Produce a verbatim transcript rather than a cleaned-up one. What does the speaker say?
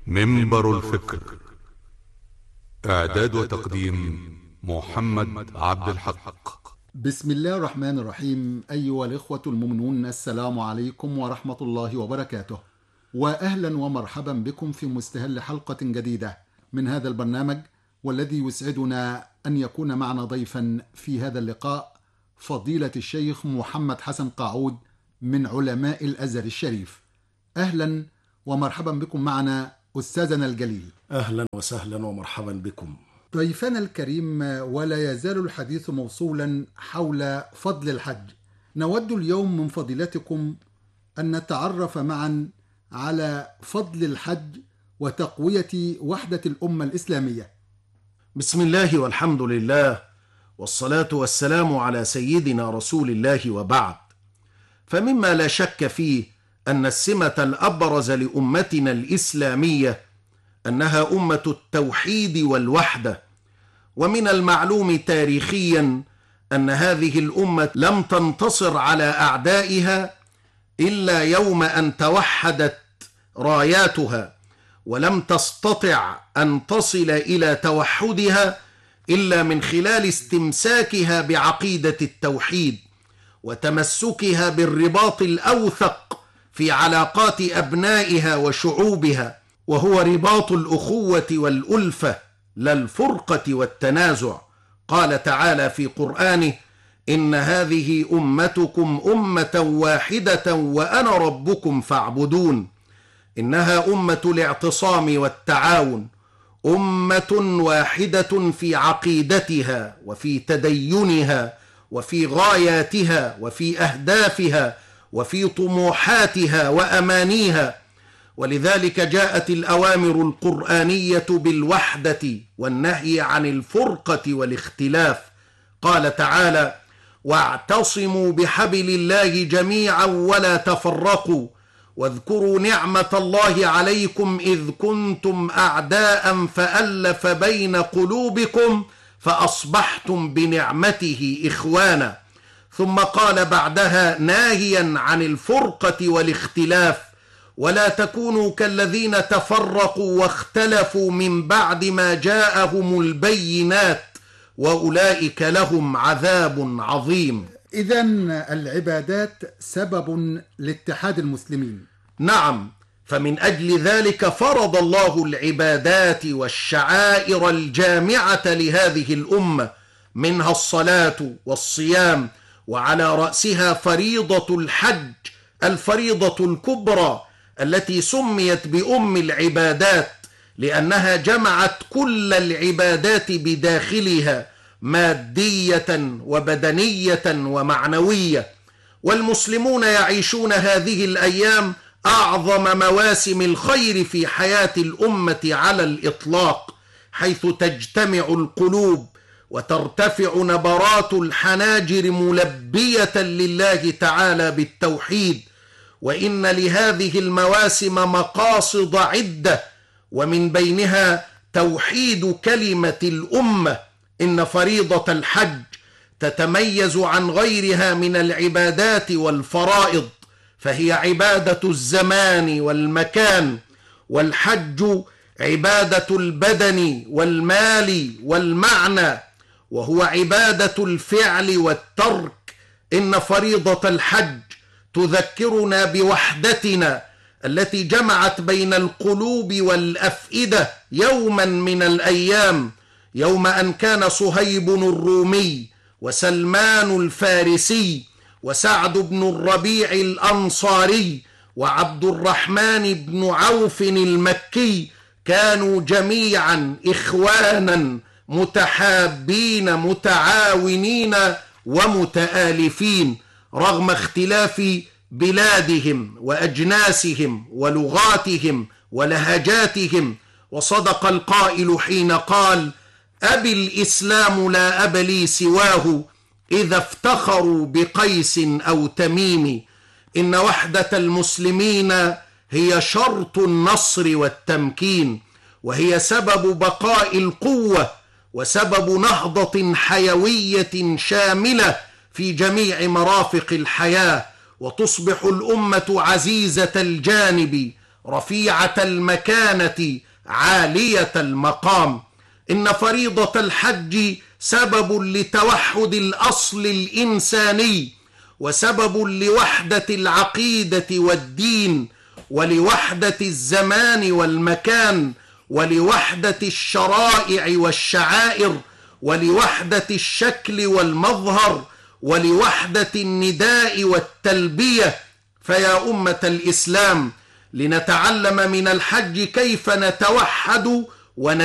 منبر الفكر. إعداد وتقديم محمد عبد الحق. بسم الله الرحمن الرحيم. أيها الإخوة المؤمنون، السلام عليكم ورحمة الله وبركاته، وأهلا ومرحبا بكم في مستهل حلقة جديدة من هذا البرنامج، والذي يسعدنا أن يكون معنا ضيفا في هذا اللقاء فضيلة الشيخ محمد حسن قاعود من علماء الأزهر الشريف. أهلا ومرحبا بكم معنا أستاذنا الجليل. أهلا وسهلا ومرحبا بكم ضيفنا الكريم. ولا يزال الحديث موصولا حول فضل الحج. نود اليوم من فضيلتكم أن نتعرف معا على فضل الحج وتقوية وحدة الأمة الإسلامية. بسم الله والحمد لله، والصلاة والسلام على سيدنا رسول الله، وبعد. فمما لا شك فيه أن السمة الأبرز لأمتنا الإسلامية أنها أمة التوحيد والوحدة، ومن المعلوم تاريخيا أن هذه الأمة لم تنتصر على أعدائها إلا يوم أن توحدت راياتها، ولم تستطع أن تصل إلى توحدها إلا من خلال استمساكها بعقيدة التوحيد وتمسكها بالرباط الأوثق في علاقات أبنائها وشعوبها، وهو رباط الأخوة والألفة لا الفرقة والتنازع. قال تعالى في قرآنه: إن هذه أمتكم أمة واحدة وأنا ربكم فاعبدون. إنها أمة الاعتصام والتعاون، أمة واحدة في عقيدتها وفي تدينها وفي غاياتها وفي أهدافها وفي طموحاتها وأمانيها. ولذلك جاءت الأوامر القرآنية بالوحدة والنهي عن الفرقة والاختلاف. قال تعالى: واعتصموا بحبل الله جميعا ولا تفرقوا واذكروا نعمة الله عليكم إذ كنتم أعداء فألف بين قلوبكم فأصبحتم بنعمته إخوانا. ثم قال بعدها ناهيا عن الفرقة والاختلاف: ولا تكونوا كالذين تفرقوا واختلفوا من بعد ما جاءهم البينات وأولئك لهم عذاب عظيم. إذن العبادات سبب لاتحاد المسلمين. نعم، فمن أجل ذلك فرض الله العبادات والشعائر الجامعة لهذه الأمة، منها الصلاة والصيام، وعلى رأسها فريضة الحج، الفريضة الكبرى التي سميت بأم العبادات لأنها جمعت كل العبادات بداخلها، مادية وبدنية ومعنوية. والمسلمون يعيشون هذه الأيام أعظم مواسم الخير في حياة الأمة على الإطلاق، حيث تجتمع القلوب وترتفع نبرات الحناجر ملبية لله تعالى بالتوحيد. وإن لهذه المواسم مقاصد عدة، ومن بينها توحيد كلمة الأمة. إن فريضة الحج تتميز عن غيرها من العبادات والفرائض، فهي عبادة الزمان والمكان، والحج عبادة البدن والمال والمعنى، وهو عبادة الفعل والترك. إن فريضة الحج تذكرنا بوحدتنا التي جمعت بين القلوب والأفئدة يوما من الأيام، يوم أن كان صهيب الرومي وسلمان الفارسي وسعد بن الربيع الأنصاري وعبد الرحمن بن عوف المكي كانوا جميعا إخوانا متحابين متعاونين ومتآلفين، رغم اختلاف بلادهم وأجناسهم ولغاتهم ولهجاتهم. وصدق القائل حين قال: أبي الإسلام لا أب لي سواه إذا افتخروا بقيس أو تميم. إن وحدة المسلمين هي شرط النصر والتمكين، وهي سبب بقاء القوة وسبب نهضة حيوية شاملة في جميع مرافق الحياة، وتصبح الأمة عزيزة الجانب رفيعة المكانة عالية المقام. إن فريضة الحج سبب لتوحد الأصل الإنساني، وسبب لوحدة العقيدة والدين، ولوحدة الزمان والمكان، ولوحدة الشرائع والشعائر، ولوحدة الشكل والمظهر، ولوحدة النداء والتلبية. فيا أمة الإسلام، لنتعلم من الحج كيف نتوحد ون